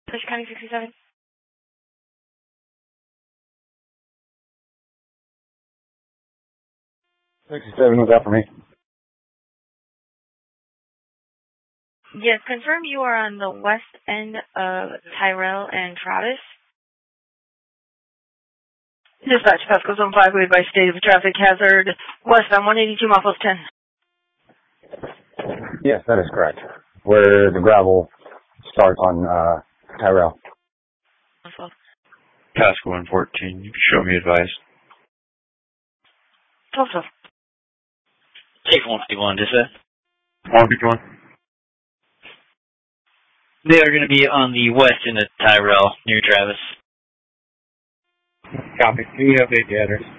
Push County 67. Was that for me? Yes, confirm you are on the west end of Tyrell and Travis. Dispatch, Pasco Zone 5, we advise state of a traffic hazard westbound 182 Muffles 10. Yes, that is correct. Where the gravel starts on Tyrell. Pasco 114, you can show me advice. 12. Take 151, just that. 151. They are going to be on the west end of Tyrell, near Travis. Copy. Can you update the address?